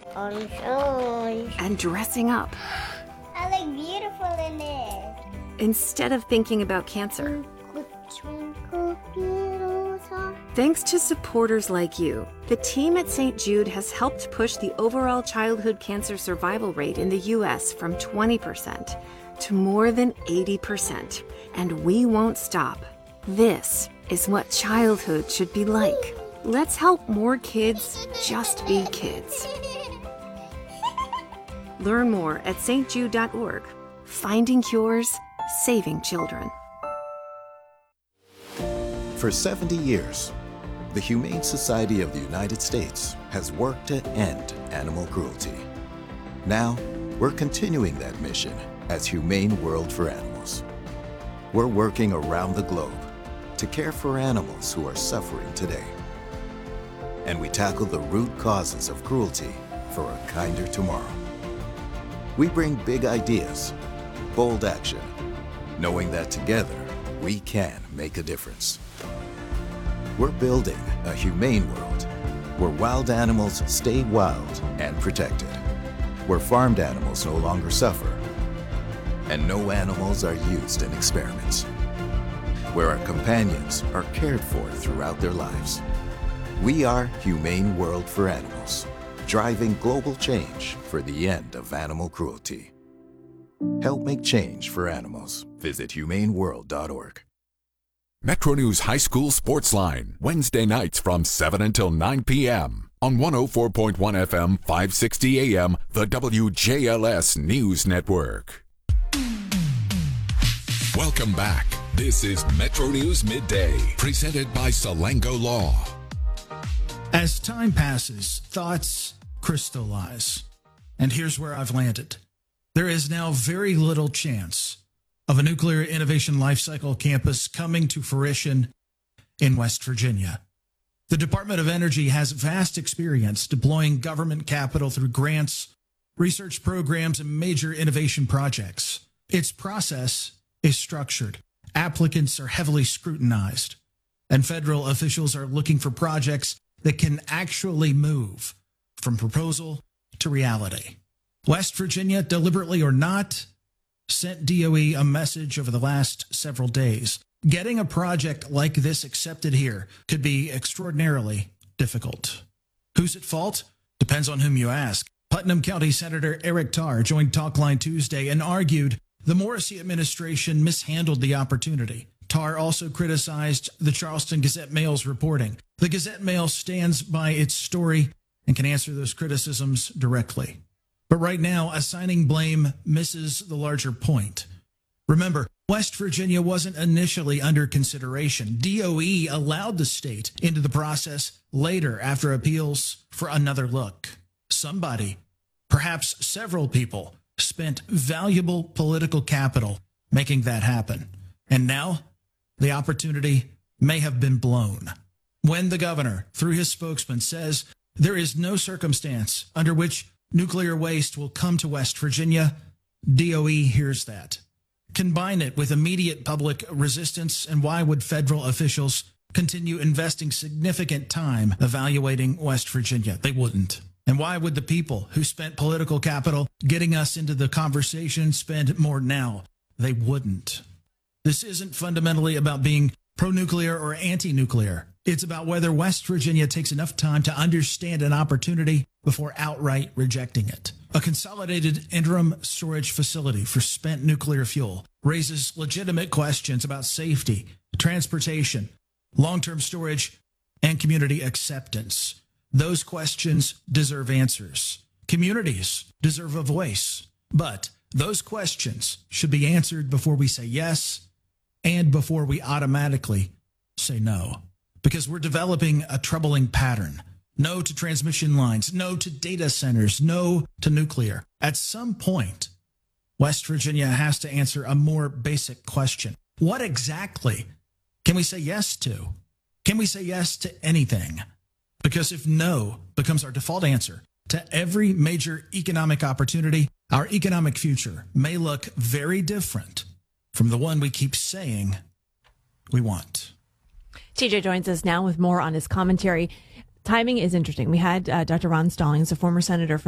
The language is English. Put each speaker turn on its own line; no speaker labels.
on shows.
And dressing up.
I look beautiful in this.
Instead of thinking about cancer.
Twinkle, little star.
Thanks to supporters like you, the team at St. Jude has helped push the overall childhood cancer survival rate in the U.S. from 20% to more than 80%. And we won't stop. This is what childhood should be like. Let's help more kids just be kids. Learn more at stjude.org. Finding cures, saving children.
For 70 years, the Humane Society of the United States has worked to end animal cruelty. Now, we're continuing that mission as Humane World for Animals. We're working around the globe to care for animals who are suffering today. And we tackle the root causes of cruelty for a kinder tomorrow. We bring big ideas, bold action, knowing that together we can make a difference. We're building a humane world where wild animals stay wild and protected, where farmed animals no longer suffer, and no animals are used in experiments, where our companions are cared for throughout their lives. We are Humane World for Animals, driving global change for the end of animal cruelty. Help make change for animals. Visit humaneworld.org.
Metro News High School Sports Line, Wednesday nights from 7 until 9 p.m. on 104.1 FM, 560 AM, the WJLS News Network. Welcome back. This is Metro News Midday, presented by Salango Law.
As time passes, thoughts crystallize. And here's where I've landed. There is now very little chance of a nuclear innovation lifecycle campus coming to fruition in West Virginia. The Department of Energy has vast experience deploying government capital through grants, research programs, and major innovation projects. Its process is structured. Applicants are heavily scrutinized, and federal officials are looking for projects that can actually move from proposal to reality. West Virginia, deliberately or not, sent DOE a message over the last several days. Getting a project like this accepted here could be extraordinarily difficult. Who's at fault? Depends on whom you ask. Putnam County Senator Eric Tarr joined Talkline Tuesday and argued the Morrissey administration mishandled the opportunity. Tarr also criticized the Charleston Gazette-Mail's reporting. The Gazette-Mail stands by its story and can answer those criticisms directly. But right now, assigning blame misses the larger point. Remember, West Virginia wasn't initially under consideration. DOE allowed the state into the process later after appeals for another look. Somebody, perhaps several people, spent valuable political capital making that happen. And now, the opportunity may have been blown. When the governor, through his spokesman, says there is no circumstance under which nuclear waste will come to West Virginia, DOE hears that. Combine it with immediate public resistance, and why would federal officials continue investing significant time evaluating West Virginia? They wouldn't. And why would the people who spent political capital getting us into the conversation spend more now? They wouldn't. This isn't fundamentally about being pro-nuclear or anti-nuclear. It's about whether West Virginia takes enough time to understand an opportunity before outright rejecting it. A consolidated interim storage facility for spent nuclear fuel raises legitimate questions about safety, transportation, long-term storage, and community acceptance. Those questions deserve answers. Communities deserve a voice. But those questions should be answered before we say yes and before we automatically say no. Because we're developing a troubling pattern. No to transmission lines, no to data centers, no to nuclear. At some point, West Virginia has to answer a more basic question. What exactly can we say yes to? Can we say yes to anything? Because if no becomes our default answer to every major economic opportunity, our economic future may look very different from the one we keep saying we want.
TJ joins us now with more on his commentary. Timing is interesting. We had Dr. Ron Stallings, a former senator from